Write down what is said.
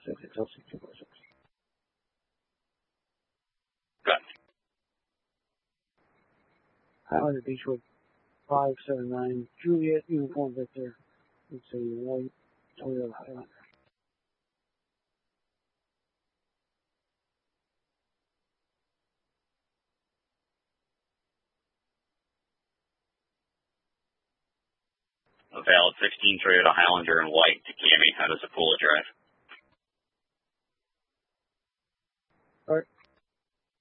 246. Good. Highlander Beechwood 579 Juliet Uniform Victor. It's a white Toyota Highlander. A valid 16 Toyota Highlander in white to Cami. How does it pull a drive?